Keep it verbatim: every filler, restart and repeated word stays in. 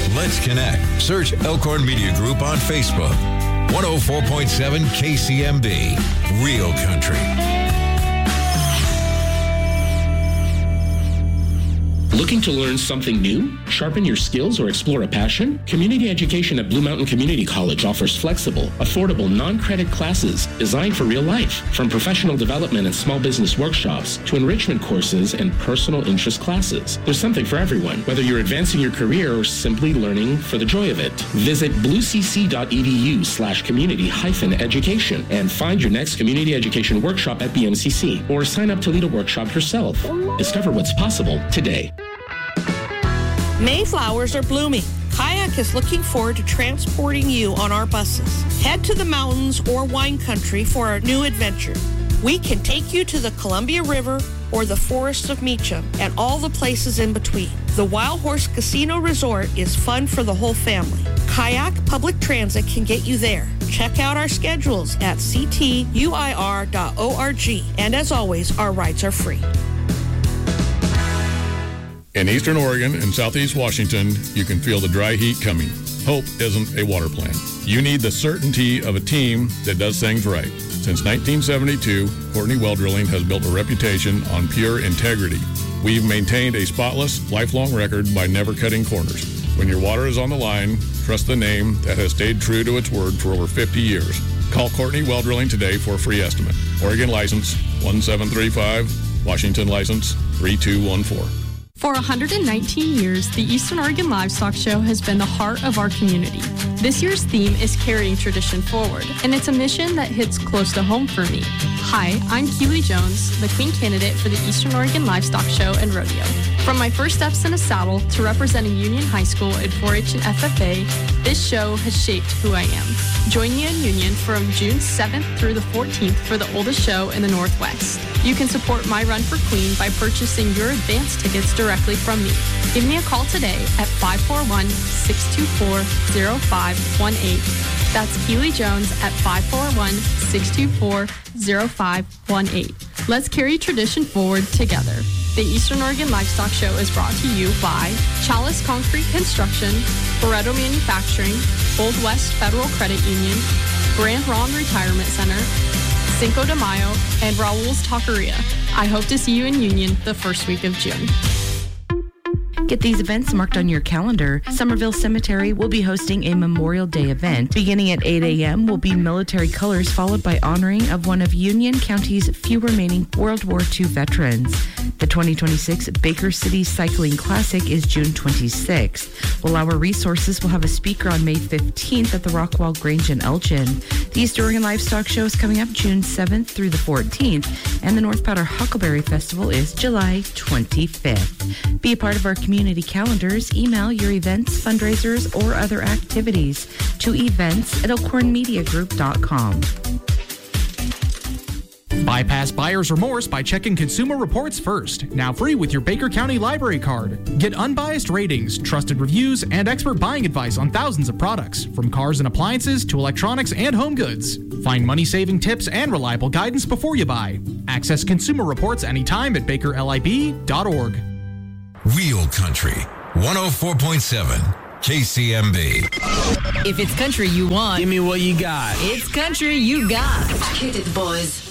Let's connect. Search Elkhorn Media Group on Facebook. one oh four point seven K C M B. Real Country. Looking to learn something new, sharpen your skills, or explore a passion? Community education at Blue Mountain Community College offers flexible, affordable, non-credit classes designed for real life. From professional development and small business workshops to enrichment courses and personal interest classes. There's something for everyone, whether you're advancing your career or simply learning for the joy of it. Visit bluecc.edu slash community hyphen education and find your next community education workshop at B M C C, or sign up to lead a workshop yourself. Discover what's possible today. Mayflowers are blooming. Kayak is looking forward to transporting you on our buses. Head to the mountains or wine country for our new adventure. We can take you to the Columbia River or the forests of Meacham and all the places in between. The Wild Horse Casino Resort is fun for the whole family. Kayak Public Transit can get you there. Check out our schedules at c t u i r dot org. And as always, our rides are free. In Eastern Oregon and Southeast Washington, you can feel the dry heat coming. Hope isn't a water plant. You need the certainty of a team that does things right. Since nineteen seventy-two, Courtney Well Drilling has built a reputation on pure integrity. We've maintained a spotless, lifelong record by never cutting corners. When your water is on the line, trust the name that has stayed true to its word for over fifty years. Call Courtney Well Drilling today for a free estimate. Oregon license one seven three five, Washington license three two one four. For one hundred nineteen years, the Eastern Oregon Livestock Show has been the heart of our community. This year's theme is carrying tradition forward, and it's a mission that hits close to home for me. Hi, I'm Keely Jones, the Queen Candidate for the Eastern Oregon Livestock Show and Rodeo. From my first steps in a saddle to representing Union High School in four H and F F A, this show has shaped who I am. Join me in Union from June seventh through the fourteenth for the oldest show in the Northwest. You can support my run for Queen by purchasing your advance tickets directly from me. Give me a call today at five four one, six two four, zero five one eight. That's Keely Jones at five four one, six two four, zero five one eight. Let's carry tradition forward together. The Eastern Oregon Livestock Show is brought to you by Chalice Concrete Construction, Barreto Manufacturing, Old West Federal Credit Union, Grand Ronde Retirement Center, Cinco de Mayo, and Raul's Taqueria. I hope to see you in Union the first week of June. Get these events marked on your calendar. Somerville Cemetery will be hosting a Memorial Day event. Beginning at eight a.m. will be military colors, followed by honoring of one of Union County's few remaining World War Two veterans. The twenty twenty-six Baker City Cycling Classic is June twenty-sixth. While our resources will have a speaker on May fifteenth at the Rockwall Grange in Elgin. The East Oregon Livestock Show is coming up June seventh through the fourteenth, and the North Powder Huckleberry Festival is July twenty-fifth. Be a part of our community calendars. Email your events, fundraisers, or other activities to events at elkhorn media group dot com. Bypass buyer's remorse by checking Consumer Reports first. Now free with your Baker County Library card. Get unbiased ratings, trusted reviews, and expert buying advice on thousands of products, from cars and appliances to electronics and home goods. Find money-saving tips and reliable guidance before you buy. Access Consumer Reports anytime at baker lib dot org. Real Country, one oh four point seven K C M B. If it's country you want, give me what you got. It's country you got. Hit it, boys.